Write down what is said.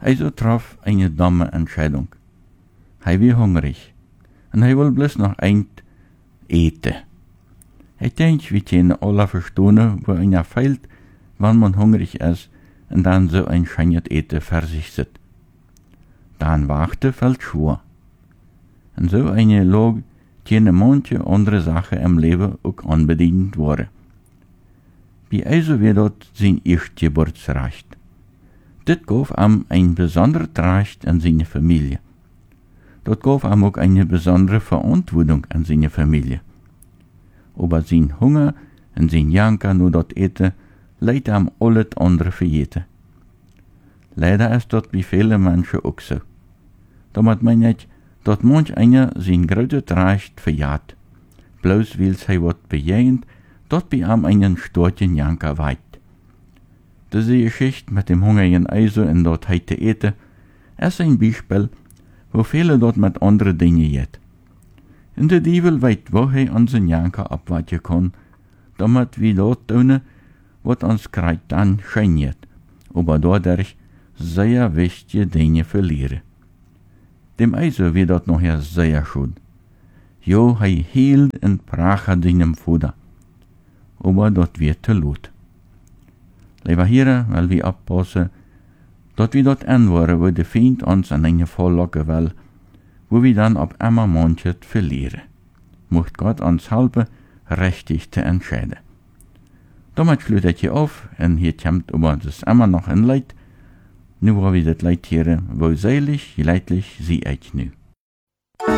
Also traf eine dumme Entscheidung. Hij wie hungrig. En hij wil bloß noch ein eten. Ich denke, wir können alle verstehen, wo einer fehlt, wenn man hungrig ist und dann so ein schönes Eten für sich sitzt. Dann wachte fällt schwor. Und so eine Log können manche andere Sachen im Leben auch unbedingt worden. Wie also wird dort sein Erstgeburtsrecht. Das gab ihm ein besonderes Recht an seine Familie. Dort gab ihm auch eine besondere Verantwortung an seine Familie. Aber sein Hunger und sein Janker nur dort eten, leidt ihm alles andere vergeten. Leider ist dort wie viele Menschen auch so. Damit meine ich, dass manch einer sein größtes Recht verjagt, bloß weil er wird bejähnt, dort bei ihm einen storchen Janker weit. Diese Geschichte mit dem hungrigen Eise und dort heute eten, ist ein Beispiel, wo viele dort mit anderen Dingen jet. Und der Teufel weiß, wo unseren Janker abwarten kann, damit wir dort tun, was uns gerade dann scheint, aber dadurch sehr wichtige Dinge verlieren. Dem Eise wird dort nachher sehr schön. Jo, hielt und brach seinem Futter, aber dort wird te laut. Lieber hier, weil wir abpassen, dort wir dort anwaren, wo der Feind uns an eine Fall locken will, wo wir dann ab einmal manches verlieren. Mocht Gott uns helfen, richtig zu entscheiden. Damit schließt ich hier auf, und hier kommt aber das immer noch ein Leid. Nu wo wir das Leid hier, wo selig, leidlich, sie ich nu.